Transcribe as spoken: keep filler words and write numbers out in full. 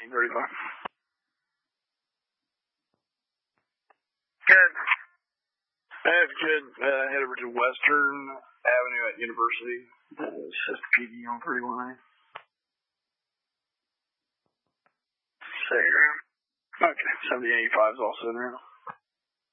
thirty-five. Good. That's good. Uh, head over to Western Avenue at University. Uh, it's just P D on thirty-one A. Sit your room. Okay, seventy eighty-five is also in there.